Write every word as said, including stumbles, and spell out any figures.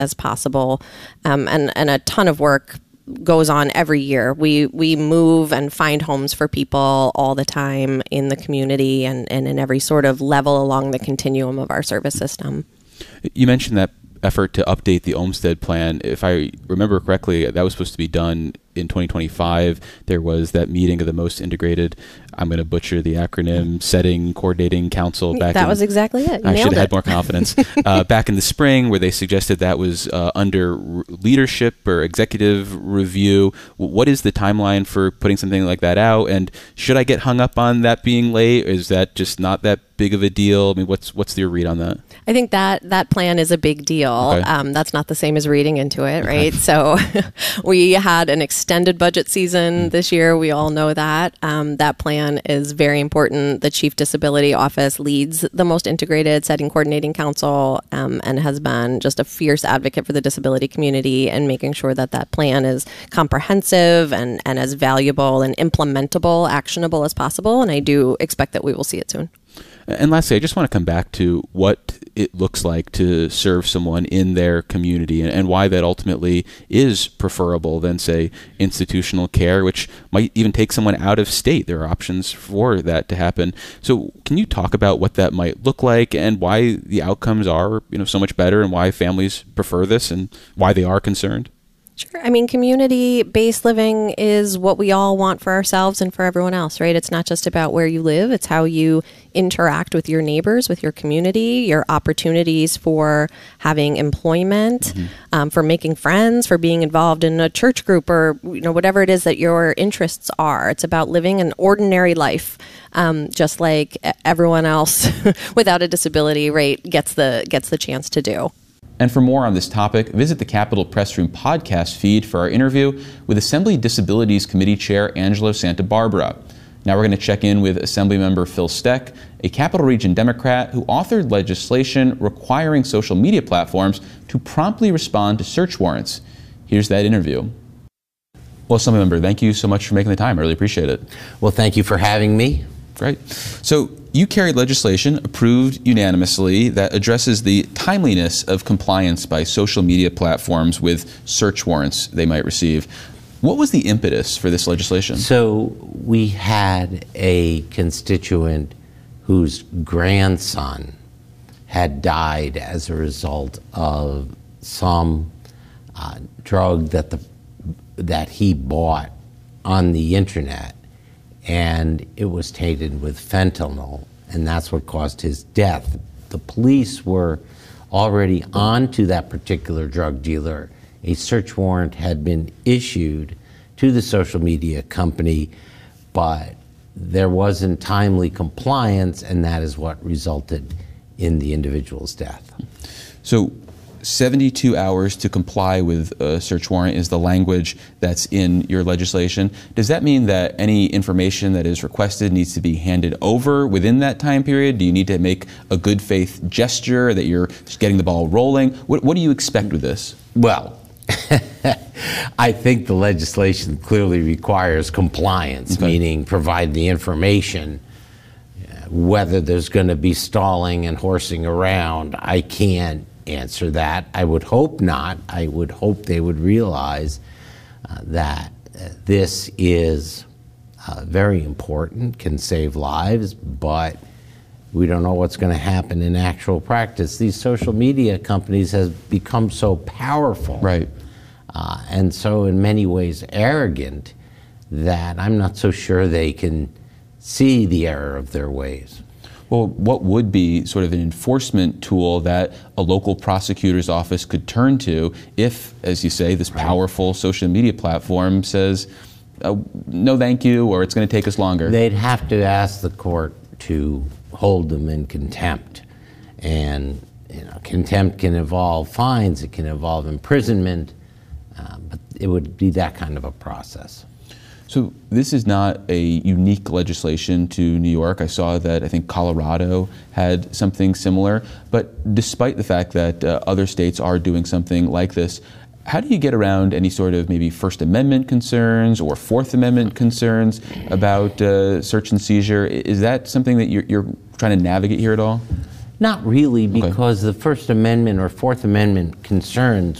as possible. Um, and, and a ton of work goes on every year. We we move and find homes for people all the time in the community and, and in every sort of level along the continuum of our service system. You mentioned that effort to update the Olmsted Plan. If I remember correctly, that was supposed to be done in twenty twenty-five. There was that meeting of the most integrated, I'm going to butcher the acronym, setting, coordinating council. Back that in, was exactly it. You I should have it. had more confidence. uh, back in the spring, where they suggested that was uh, under r- leadership or executive review. What is the timeline for putting something like that out? And should I get hung up on that being late? Is that just not that big of a deal? I mean, what's what's your read on that? I think that that plan is a big deal. Okay. Um, that's not the same as reading into it, right? Okay. So we had an extended budget season this year. We all know that. Um, that plan is very important. The Chief Disability Office leads the most integrated setting coordinating council um, and has been just a fierce advocate for the disability community and making sure that that plan is comprehensive and, and as valuable and implementable, actionable as possible. And I do expect that we will see it soon. And lastly, I just want to come back to what it looks like to serve someone in their community and, and why that ultimately is preferable than, say, institutional care, which might even take someone out of state. There are options for that to happen. So can you talk about what that might look like and why the outcomes are, you know, so much better and why families prefer this and why they are concerned? Sure. I mean, community-based living is what we all want for ourselves and for everyone else, right? It's not just about where you live. It's how you interact with your neighbors, with your community, your opportunities for having employment, mm-hmm. um, for making friends, for being involved in a church group or, you know, whatever it is that your interests are. It's about living an ordinary life, um, just like everyone else without a disability, right, gets the gets the chance to do. And for more on this topic, visit the Capitol Press Room podcast feed for our interview with Assembly Disabilities Committee Chair Angelo Santabarbara. Now we're going to check in with Assemblymember Phil Steck, a Capital Region Democrat who authored legislation requiring social media platforms to promptly respond to search warrants. Here's that interview. Well, Assemblymember, thank you so much for making the time. I really appreciate it. Well, thank you for having me. Great. So you carried legislation approved unanimously that addresses the timeliness of compliance by social media platforms with search warrants they might receive. What was the impetus for this legislation? So we had a constituent whose grandson had died as a result of some uh, drug that the that he bought on the internet, and it was tainted with fentanyl, and that's what caused his death. The police were already on to that particular drug dealer. A search warrant had been issued to the social media company, but there wasn't timely compliance, and that is what resulted in the individual's death. So seventy-two hours to comply with a search warrant is the language that's in your legislation. Does that mean that any information that is requested needs to be handed over within that time period? Do you need to make a good faith gesture that you're getting the ball rolling? What, what do you expect with this? Well, I think the legislation clearly requires compliance, okay. Meaning provide the information. Whether there's going to be stalling and horsing around, I can't answer that. I would hope not. I would hope they would realize uh, that uh, this is uh, very important, can save lives, but we don't know what's going to happen in actual practice. These social media companies have become so powerful, right, uh, and so in many ways arrogant that I'm not so sure they can see the error of their ways. Well, what would be sort of an enforcement tool that a local prosecutor's office could turn to if, as you say, this powerful social media platform says, uh, no thank you, or it's going to take us longer? They'd have to ask the court to hold them in contempt. And you know, contempt can involve fines, it can involve imprisonment, uh, but it would be that kind of a process. So this is not a unique legislation to New York. I saw that I think Colorado had something similar. But despite the fact that uh, other states are doing something like this, how do you get around any sort of maybe First Amendment concerns or Fourth Amendment concerns about uh, search and seizure? Is that something that you're, you're trying to navigate here at all? Not really, because the First Amendment or Fourth Amendment concerns